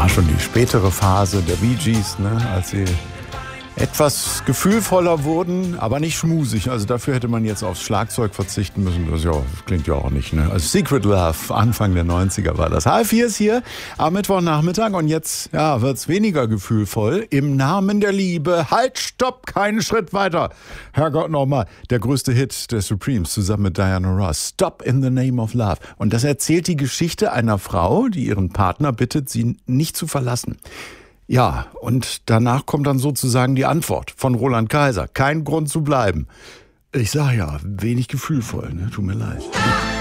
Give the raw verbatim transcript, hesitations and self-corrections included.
war schon die spätere Phase der Bee Gees, ne, als sie etwas gefühlvoller wurden, aber nicht schmusig. Also dafür hätte man jetzt aufs Schlagzeug verzichten müssen. Das, ja, das klingt ja auch nicht. Ne? Also Secret Love, Anfang der neunziger war das. Halb vier ist hier am Mittwochnachmittag und jetzt ja, wird es weniger gefühlvoll. Im Namen der Liebe, halt, stopp, keinen Schritt weiter. Herrgott nochmal, der größte Hit der Supremes zusammen mit Diana Ross. Stop in the name of love. Und das erzählt die Geschichte einer Frau, die ihren Partner bittet, sie nicht zu verlassen. Ja, und danach kommt dann sozusagen die Antwort von Roland Kaiser. Kein Grund zu bleiben. Ich sag ja, wenig gefühlvoll, ne? Tut mir leid.